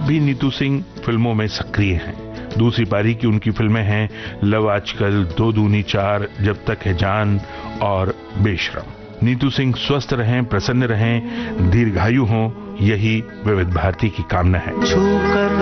भी नीतू सिंह फिल्मों में सक्रिय हैं। दूसरी पारी की उनकी फिल्में हैं लव आजकल, 2 दूनी 4, जब तक है जान और बेशरम। नीतू सिंह स्वस्थ रहें, प्रसन्न रहें, दीर्घायु हों, यही विविध भारती की कामना है।